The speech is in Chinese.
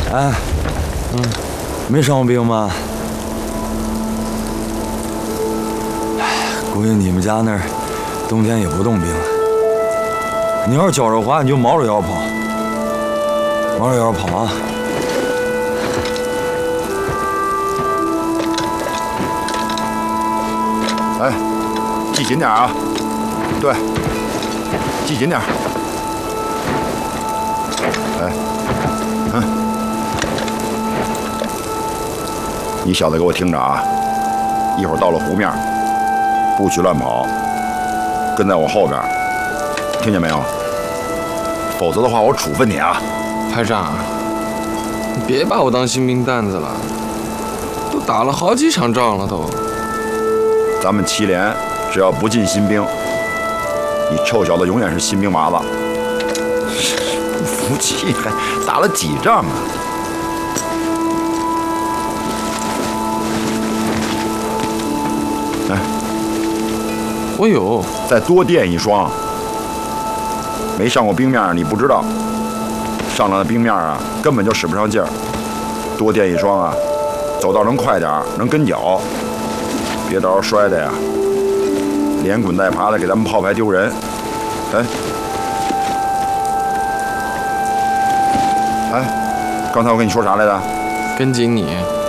哎，没伤过兵吗？估计你们家那儿冬天也不冻兵。你要是觉着滑，你就毛着腰跑，毛着腰跑啊！ 哎，系紧点啊！对，系紧点。哎，你小子给我听着啊！一会儿到了湖面，不许乱跑，跟在我后边，听见没有？否则的话，我处分你啊！ 排长，你别把我当新兵蛋子了，都打了好几场仗了都。 咱们7连只要不进新兵，你臭小子永远是新兵娃子。不服气，还打了几仗啊？哎， 我有， 再多垫一双。没上过冰面你不知道，上了冰面啊，根本就使不上劲儿。多垫一双啊，走道能快点，能跟脚，别到时候摔的呀，连滚带爬的给咱们炮排丢人。哎，刚才我跟你说啥来着？ 跟紧你。